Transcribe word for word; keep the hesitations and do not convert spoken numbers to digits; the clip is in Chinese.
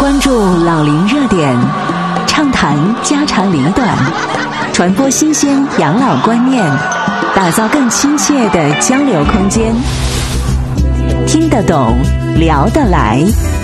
关注老龄热点，畅谈家长里短，传播新鲜养老观念，打造更亲切的交流空间。听得懂，聊得来。